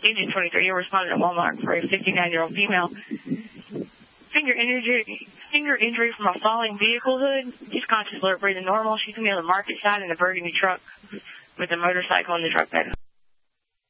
Agent 23, you responded to Walmart for a 59-year-old female. Finger injury from a falling vehicle hood. She's conscious, alert, breathing normal. She's going to be on the market side in a burgundy truck with a motorcycle in the truck bed.